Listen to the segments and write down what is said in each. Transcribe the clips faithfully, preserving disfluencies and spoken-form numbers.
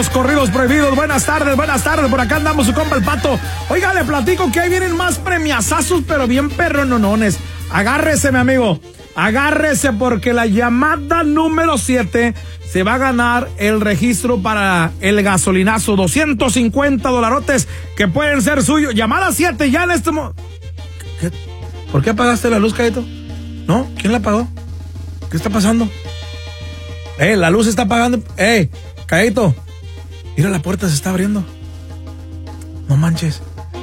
los corridos prohibidos. Buenas tardes, buenas tardes. Por acá andamos su compa el Pato. Oiga, le platico que ahí vienen más premiazazos, pero bien perrononones. Agárrese, mi amigo. Agárrese porque la llamada número siete se va a ganar el registro para el gasolinazo. doscientos cincuenta dolarotes que pueden ser suyos. Llamada siete ya en este momento. ¿Por qué apagaste la luz, Caito? ¿No? ¿Quién la apagó? ¿Qué está pasando? Eh, la luz se está apagando. Eh, Caito. Mira, la puerta se está abriendo. No manches.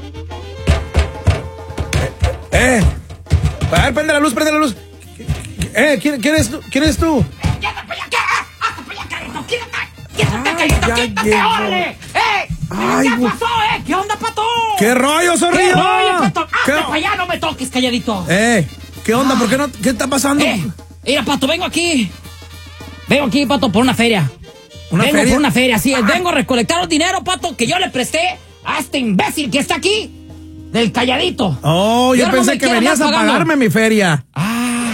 Eh, eh. A ver, prende la luz, prende la luz. Eh, ¿quién, quién es tú? ¿Quién es tú? ¡Quédate para allá! ¡Hazte para allá, Carito! ¡Quédate! ¡Quédate, Carito! ¡Quédate! ¡Órale! ¡Eh! ¿Qué pasó, eh? ¿Qué onda, Pato? ¿Qué rollo, Zorrillo? ¿Qué rollo, Pato? ¡Hazte para allá! ¡No me toques, calladito! Eh, ¿qué onda? ¿Por qué no? ¿Qué está pasando? Eh, mira, Pato, vengo aquí. Vengo aquí, Pato, por una feria. ¿Una vengo feria? por una feria, sí. Vengo a recolectar el dinero, Pato, que yo le presté a este imbécil que está aquí. Del calladito. Oh, yo no pensé me que quiere venías a andar pagando. pagarme mi feria. Ah.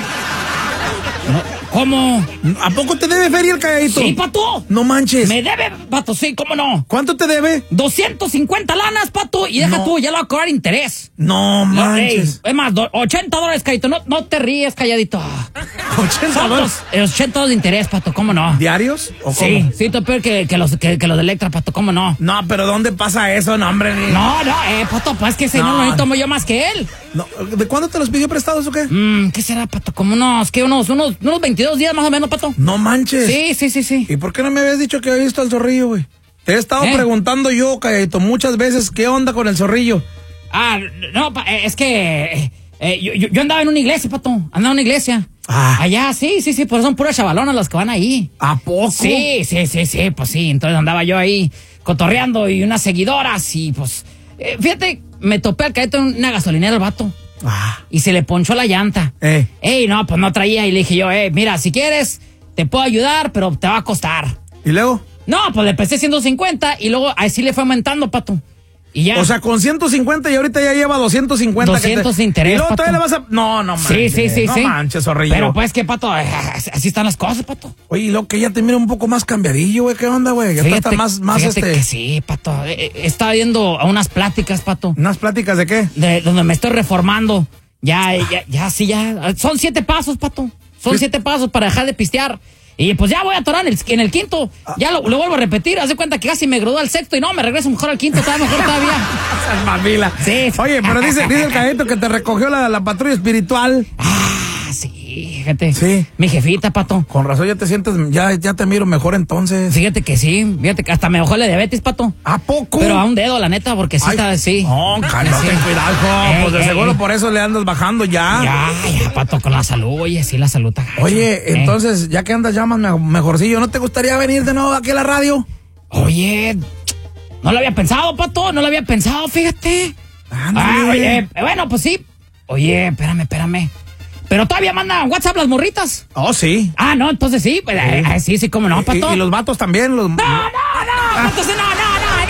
No, ¿cómo? ¿A poco te debe feria el calladito? Sí, Pato. No manches. Me debe, Pato, sí, ¿cómo no? ¿Cuánto te debe? doscientos cincuenta lanas, Pato, y deja No. tú, ya le va a cobrar interés. No No, manches. ey, es más, do- ochenta dólares, Caito, no, no te ríes, calladito. ¿ochenta Son dólares? los- eh, ochenta dólares de interés, Pato, ¿cómo no? ¿Diarios? ¿O Sí, cómo? sí, tú peor que, que los que, que los de Electra, Pato, ¿cómo no? No, pero ¿dónde pasa eso? No, hombre. Ni... No, no, eh, Pato, pues que ese no, No. no necesito yo más que él. No, ¿de cuándo te los pidió prestados o qué? Mm, ¿qué será, Pato? Como unos, ¿qué? Unos, unos, unos veintidós días más o menos, Pato. No manches. Sí, sí, sí, sí. ¿Y por qué no me habías dicho que había visto al zorrillo, güey? Te he estado ¿Eh? preguntando yo, calladito, muchas veces, ¿qué onda con el zorrillo? Ah, no, pa- eh, es que eh, eh, yo, yo, yo andaba en una iglesia, Pato. Andaba en una iglesia. Ah. Allá, sí, sí, sí, pues son puras chavalonas las que van ahí. ¿A poco? Sí, sí, sí, sí, pues sí. Entonces andaba yo ahí cotorreando y unas seguidoras y pues... eh, fíjate, me topé al cadete en una gasolinera el vato. Ah. Y se le ponchó la llanta. Eh. Ey, no, pues no traía. Y le dije yo, eh, mira, si quieres, te puedo ayudar, pero te va a costar. ¿Y luego? No, pues le presté ciento cincuenta y luego así le fue aumentando, Pato. Y ya. O sea, con ciento cincuenta y ahorita ya lleva doscientos cincuenta. doscientos que te... de interés, Y luego Pato. todavía le vas a... No, no manches. Sí, sí, sí, no sí. manches, zorrillo. Pero pues que, Pato, eh, así están las cosas, Pato. Oye, y luego que ya te mira un poco más cambiadillo, güey. ¿Qué onda, güey? Ya Fíjate, está más, más fíjate este... que sí, Pato. Eh, eh, estaba yendo a unas pláticas, Pato, ¿Unas pláticas de qué? de donde me estoy reformando. Ya, eh, ya, ya, sí, ya. Son siete pasos, Pato. Son ¿Qué? siete pasos para dejar de pistear. Y pues ya voy a atorar en el, en el quinto. Ya lo, lo vuelvo a repetir. Haz de cuenta que casi me gradué al sexto y no, me regreso mejor al quinto. Está mejor todavía. Esas mamilas. Sí. Oye, pero dice, dice el cadete que te recogió la, la patrulla espiritual. Ah, sí, fíjate. Sí. Mi jefita, Pato. Con razón ya te sientes, ya, ya te miro mejor entonces. Fíjate que sí. Fíjate que hasta me bajó la diabetes, Pato. ¿A poco? Pero a un dedo, la neta, porque sí Ay, está así. No, calma, Sí. ten cuidado, hijo. Ey, Pues de ey, seguro ey. por eso le andas bajando ya. Ya, ya, Pato, con la salud. Oye, sí, la salud está gacha. Oye, Eh. entonces, ya que andas ya más me- mejorcillo, ¿no te gustaría venir de nuevo aquí a la radio? Oye, no lo había pensado, Pato. No lo había pensado, fíjate. Ándale. Ah, oye, eh, bueno, pues sí. Oye, espérame, espérame. Pero todavía mandan WhatsApp las morritas. Oh, sí. Ah, no, entonces sí. Pues, eh, eh, sí, sí, cómo no, Pato. Y, y los vatos también. Los... No, no, no, Pato, sí, no, no, no,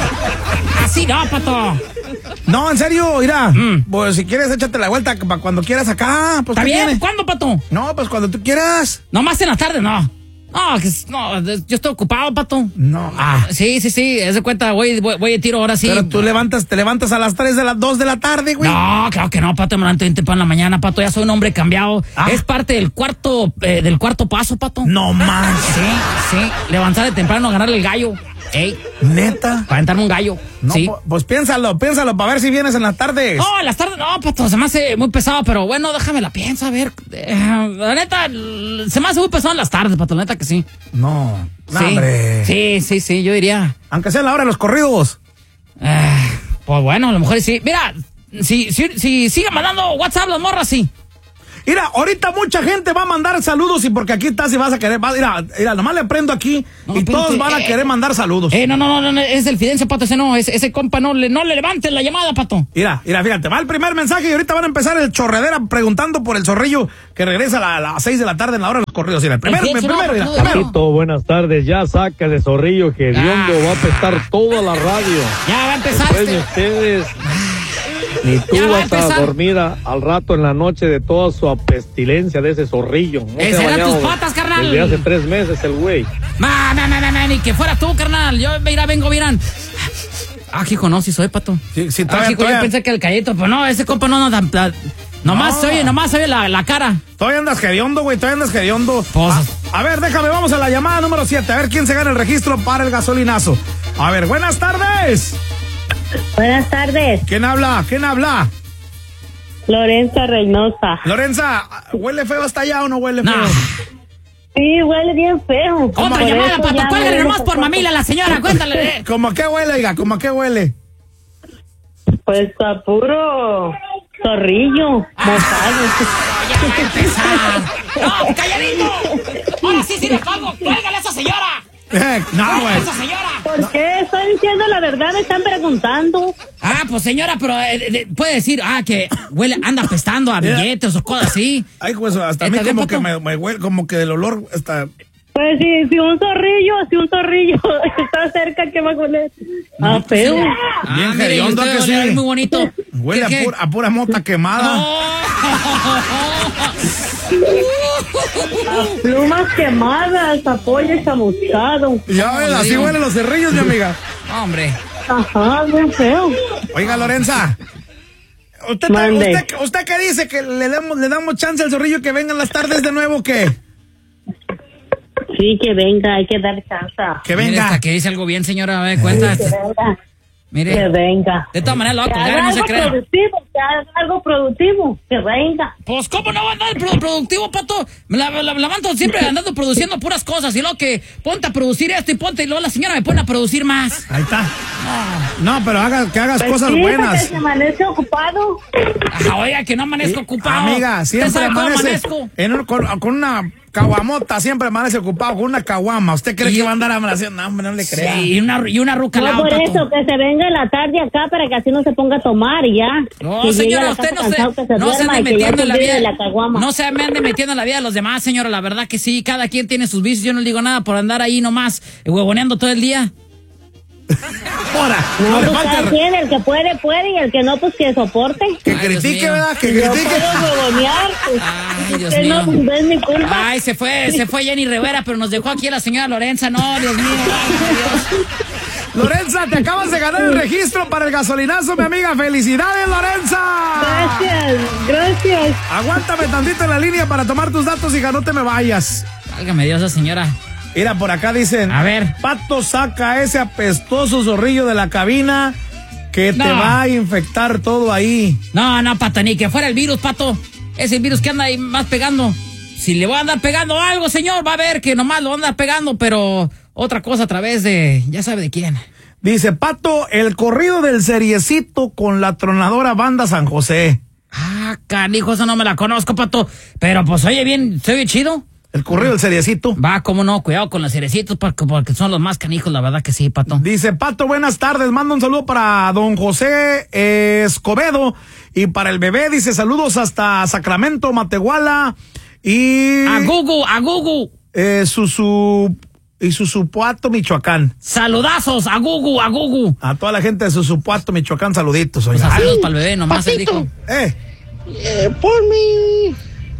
no. Así no, Pato. No, en serio, mira. Mm. Pues si quieres, échate la vuelta para cuando quieras acá. Pues, ¿Está ¿qué bien? tiene? ¿Cuándo, Pato? No, pues cuando tú quieras. No, más en la tarde, no. No, que es- no, yo estoy ocupado, Pato. No. Ah, sí, sí, sí, haz de cuenta, voy, voy, voy de tiro ahora sí. Pero tú levantas, te levantas a las tres de las dos de la tarde, güey. No, claro que no, Pato, me levanto bien temprano en la mañana, Pato, ya soy un hombre cambiado. Ah. Es parte del cuarto, eh, del cuarto paso, Pato. No manches. Sí, sí, levantar de temprano, ganarle el gallo. Ey, Neta. para aventarme un gallo. No, sí. pu- pues piénsalo, piénsalo para ver si vienes en las tardes. No, en las tardes, no, Pato, se me hace muy pesado, pero bueno, déjame la pienso, a ver. Eh, la neta, l- se me hace muy pesado en las tardes, Pato, la neta que sí. No, no, Sí, hombre. sí, sí, sí, yo diría. Aunque sea la hora de los corridos. Eh, pues bueno, a lo mejor sí. Mira, si, si, si sigue mandando WhatsApp las morras, sí. Mira, ahorita mucha gente va a mandar saludos y porque aquí estás y vas a querer. Va, mira, mira, nomás le prendo aquí No, y espérate, todos van a eh, querer mandar saludos. Eh, no, no, no, no, no, es el Fidencio, Pato, ese no, ese, ese compa no le, no le levantes la llamada, Pato. Mira, mira, fíjate, va el primer mensaje y ahorita van a empezar el chorredera preguntando por el zorrillo que regresa a, la- a las seis de la tarde en la hora de los corridos. Mira, el primero, El el Fidencio, primero, no, mira, no, primero. Tito, buenas tardes. Ya saca de zorrillo que hediondo, Ah. va a apestar toda la radio. Ya va a empezar Después de este. ustedes, ni tú Ya va a vas a empezar. dormir a- al rato en la noche de toda su apestilencia de ese zorrillo. No Eh, se ha serán bañado tus patas, carnal. Desde hace tres meses el güey. Ma, ma, ma, ma, ma, ni que fuera tú, carnal. Yo, mira, vengo, miran. Ah, hijo, no, sí soy, pato. Sí, sí, ah, todavía, hijo, todavía. yo pensé que el Cayito, pues no, ese compa no, no, tan- tan- nomás No. se oye, nomás se oye la, la cara. Todavía andas hediondo, güey, todavía andas hediondo. Pues- a, a ver, déjame, vamos a la llamada número siete, a ver quién se gana el registro para el gasolinazo. A ver, buenas tardes. Buenas tardes, ¿Quién habla? ¿Quién habla? Lorenza Reynosa. Lorenza, ¿huele feo hasta allá o no huele No. feo? Sí, huele bien feo. Otra Por llamada, eso pato, ya cuélgale me nomás dejo por poco. mamila a la señora, cuéntale. eh. ¿Cómo a qué huele, oiga? ¿Cómo a qué huele? Pues a puro zorrillo, mojado. Ya va a empezar. No, calladito. Ahora sí, sí le pago. Cuélgale a esa señora. Eh, no, Cuélgale a güey. esa señora. ¿Por qué? Estoy diciendo la verdad, me están preguntando. Ah, pues señora, pero eh, de- puede decir, ah, que huele, anda apestando a billetes o cosas así. Ay, pues hasta a mí ¿Está bien, como que pato? me, me huele, como que del olor hasta... Pues si, si un zorrillo, si un zorrillo está cerca, ¿qué va a oler? Ah, feo. Ah, Bien mire, y hediondo usted que huele sí. muy bonito. Huele ¿Qué, a qué? pura, a pura mota quemada. No. Plumas quemadas, apoyo chamuscado. Ya ves, No, así digo. huelen los cerrillos, mi amiga. Hombre. Ajá, bien feo. Oiga, Lorenza. ¿Usted, Mande. usted, ¿Usted qué dice? ¿Que le damos, le damos chance al zorrillo que venga en las tardes de nuevo o qué? Sí, que venga, hay que dar chance. Que Mire, venga. hasta que dice algo bien, señora, me cuenta. Que venga, que Mire, venga. de todas maneras lo va a Que colgar, haga no se algo crea. productivo, que haga algo productivo, que venga. Pues, ¿cómo no va a andar pro- productivo, pato? Me la, la, la levanto siempre andando produciendo puras cosas. Y luego que ponte a producir esto y ponte. Y luego la señora me pone a producir más. Ahí está. No, pero haga, que hagas Pues cosas sí, buenas. porque se amanece ocupado. Ajá, oiga, que no amanezco ocupado. Amiga, ¿Usted siempre sabe cómo amanece amanezco? en un- con, con una caguamota, siempre amanece ocupado con una caguama. ¿Usted cree Y- que va a andar amaneciendo? No, hombre, no le crea. Sí, y una, y una ruca al No, lado, por pato. eso, que se venga en la tarde acá para que así no se ponga a tomar y ya. No, Que llegue a señora, la usted casa no se, cansado, que se no se duerma ande y que ya metiendo en la se vida. olvide de la caguama. No se me ande metiendo en la vida de los demás, señora. La verdad que sí, cada quien tiene sus vicios. Yo no le digo nada por andar ahí nomás eh, huevoneando todo el día. Ahora, No, no le pues falta cada quien, el que puede, puede y el que no, pues que soporte. que Ay, Dios critique, mío. ¿verdad? Que Yo critique. puedo huevonear, pues. Ay, Dios que mío. no, pues no es mi culpa. Ay, se fue, se fue Jenny Rivera, pero nos dejó aquí a la señora Lorenza. No, Dios mío. Ay, Dios. Lorenza, te acabas de ganar el registro para el gasolinazo, mi amiga. ¡Felicidades, Lorenza! Gracias, gracias. Aguántame tantito en la línea para tomar tus datos, hija, no te me vayas. Válgame Dios, esa señora. Mira, por acá dicen, A ver. Pato, saca ese apestoso zorrillo de la cabina que te No. va a infectar todo ahí. No, no, pato, ni que fuera el virus, pato. Ese virus que anda ahí más pegando. Si le voy a andar pegando algo, señor, va a ver que nomás lo va a andar pegando, pero otra cosa a través de, ya sabe de quién. Dice, Pato, el corrido del seriecito con la tronadora banda San José. Ah, canijo, eso no me la conozco, pato. Pero pues oye bien, se oye chido. El corrido del seriecito. Va, cómo no, cuidado con los cerecitos porque, porque son los más canijos, la verdad que sí, pato. Dice, Pato, buenas tardes. Manda un saludo para don José eh, Escobedo y para el bebé. Dice, saludos hasta Sacramento, Matehuala y... A Gugu, a Gugu. Eh, Susu... Y Susupuato, Michoacán. Saludazos, a Gugu, a Gugu. A toda la gente de Susupuato, Michoacán, saluditos. Pues Oiga. saludos para el bebé, nomás él Patito. dijo. Eh, Eh, por mi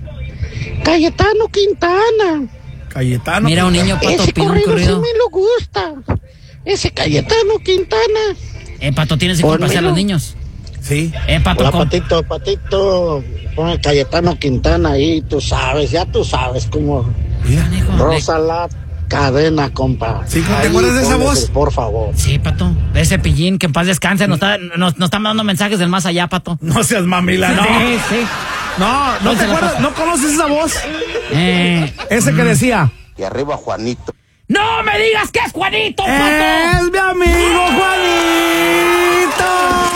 Cayetano Quintana. Cayetano. Mira un niño, pato, Ese pide un corrido sí corrido. me lo gusta. Ese Cayetano Quintana. Eh, pato, tienes que complacer a los niños. Sí. Eh, pato, Hola, com- Patito, Patito. Pon el Cayetano Quintana ahí, tú sabes, ya tú sabes cómo. Mira. Canijo, Rosa la cadena, compa. Sí, ¿te Ahí, acuerdas de esa ponle, voz? Por favor. Sí, pato. De ese pillín que en paz descanse. Nos, está, nos, nos están mandando mensajes del más allá, pato. No seas mamila, no. Sí, sí. No, no te Pónsela, acuerdas, pato. ¿no conoces esa voz? Eh, Ese que decía, Y arriba Juanito. ¡no me digas que es Juanito, pato! ¡es mi amigo Juanito!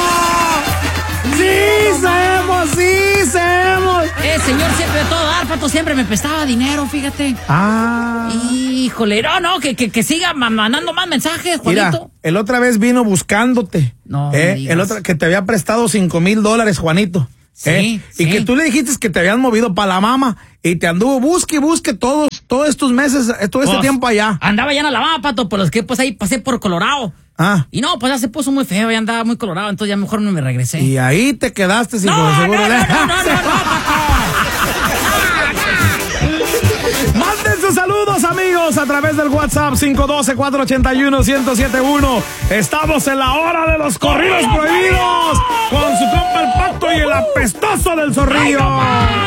¡Sí sabemos, sí sabemos! Eh, señor, siempre de todo dar, pato, siempre me prestaba dinero, fíjate. Ah, Híjole, no, no, que, que, que siga ma- mandando más mensajes, mira, Juanito. el otra vez vino buscándote. No eh, me digas. el otro que te había prestado cinco mil dólares, Juanito. Sí, eh, sí. Y que tú le dijiste que te habían movido para la mama y te anduvo busque y busque todos, todos estos meses, eh, todo este Pues, tiempo allá. Andaba ya en la lava, pato, por los que pues ahí pasé por Colorado. Ah, Y no, pues ya se puso muy feo, ya andaba muy colorado, entonces ya mejor no me regresé. y ahí te quedaste sin No, no, seguro. no, no, no, no, no, pato. Mande Manden sus saludos, amigos, a través del WhatsApp cinco uno dos, cuatro ocho uno, uno cero siete uno. Estamos en la hora de los corridos prohibidos con su compa el Pato y el apestoso del Zorrillo.